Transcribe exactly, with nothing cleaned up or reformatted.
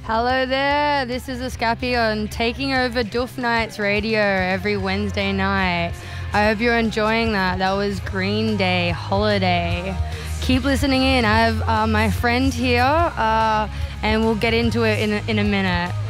Hello there, this is Escapi on taking over Doof Nights Radio every Wednesday night. I hope you're enjoying that. That was Green Day Holiday. Keep listening in. I have uh, my friend here uh, and we'll get into it in a, in a minute.